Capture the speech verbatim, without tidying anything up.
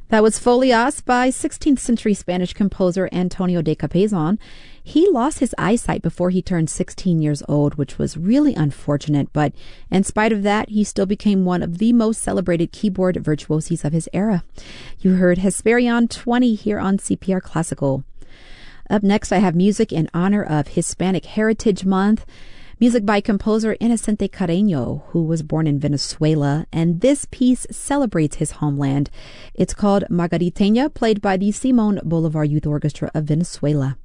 That was Folias by sixteenth century Spanish composer Antonio de Capezon. He lost his eyesight before he turned sixteen years old, which was really unfortunate, but in spite of that, he still became one of the most celebrated keyboard virtuosos of his era. You heard Hesperion twenty here on C P R Classical. Up next, I have music in honor of Hispanic Heritage Month. Music by composer Inocente Carreño, who was born in Venezuela, and this piece celebrates his homeland. It's called Margariteña, played by the Simón Bolívar Youth Orchestra of Venezuela.